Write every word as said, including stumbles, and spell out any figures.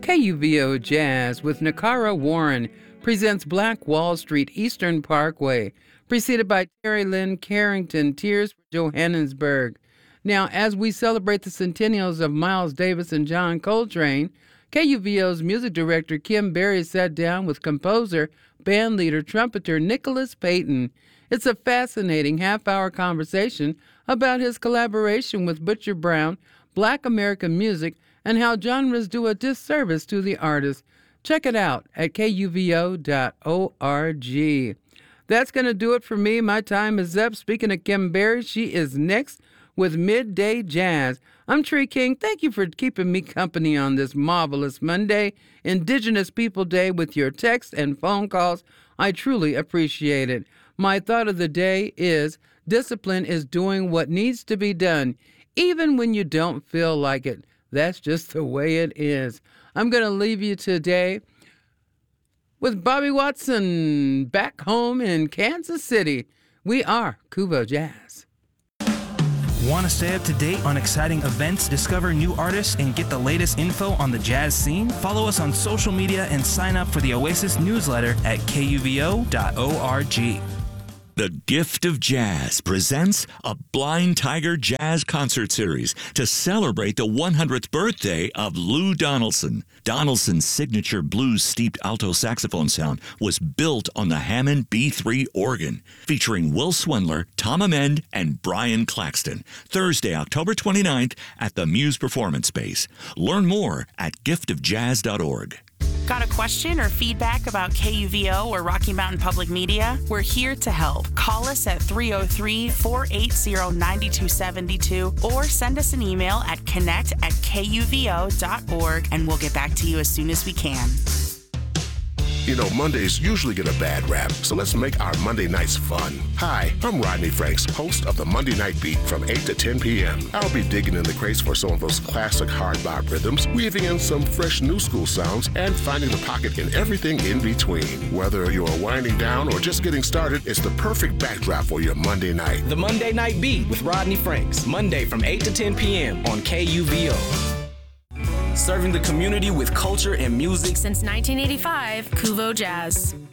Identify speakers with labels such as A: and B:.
A: K U V O Jazz with Nakara Warren presents Black Wall Street Eastern Parkway, preceded by Terry Lynn Carrington, Tears for Johannesburg. Now, as we celebrate the centennials of Miles Davis and John Coltrane, K U V O's music director Kim Berry sat down with composer, bandleader, trumpeter Nicholas Payton. It's a fascinating half-hour conversation about his collaboration with Butcher Brown, Black American music, and how genres do a disservice to the artist. Check it out at K U V O dot org. That's going to do it for me. My time is up. Speaking of Kim Berry, she is next with Midday Jazz. I'm Tree King. Thank you for keeping me company on this marvelous Monday, Indigenous People Day, with your texts and phone calls. I truly appreciate it. My thought of the day is discipline is doing what needs to be done, even when you don't feel like it. That's just the way it is. I'm going to leave you today with Bobby Watson back home in Kansas City. We are Kuvo Jazz.
B: Want to stay up to date on exciting events, discover new artists, and get the latest info on the jazz scene? Follow us on social media and sign up for the Oasis newsletter at K U V O dot org.
C: The Gift of Jazz presents a Blind Tiger Jazz Concert Series to celebrate the one hundredth birthday of Lou Donaldson. Donaldson's signature blues-steeped alto saxophone sound was built on the Hammond B three organ, featuring Will Swindler, Tom Amend, and Brian Claxton. Thursday, October twenty-ninth at the Muse Performance Space. Learn more at gift of jazz dot org.
D: Got a question or feedback about K U V O or Rocky Mountain Public Media? We're here to help. Call us at three oh three, four eight zero, nine two seven two or send us an email at connect at K U V O dot org and we'll get back to you as soon as we can.
E: You know, Mondays usually get a bad rap, so let's make our Monday nights fun. Hi, I'm Rodney Franks, host of the Monday Night Beat from eight to ten p.m. I'll be digging in the crates for some of those classic hard bop rhythms, weaving in some fresh new school sounds, and finding the pocket in everything in between. Whether you're winding down or just getting started, it's the perfect backdrop for your Monday night.
F: The Monday Night Beat with Rodney Franks, Monday from eight to ten p.m. on K U V O. Serving the community with culture and music
G: since nineteen eighty-five, Kuvo Jazz.